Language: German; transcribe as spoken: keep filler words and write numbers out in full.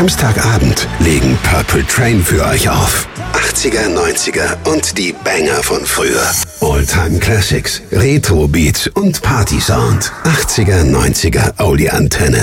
Samstagabend legen Purple Train für euch auf. achtziger, neunziger und die Banger von früher. All-Time Classics, Retro Beats und Party Sound. achtziger, neunziger Audi Antenne.